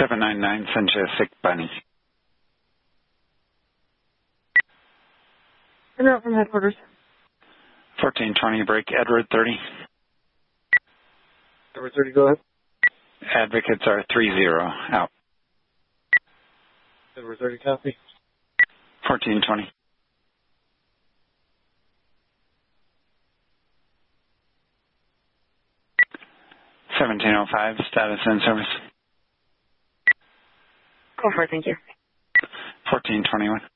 799 Sanjay Bunny. En route from headquarters. 1420, break Edward 30. Edward 30, go ahead. Advocates are 30, out. Edward 30, copy. 1420. $17.05, status in service. Go for it, thank you. 1421.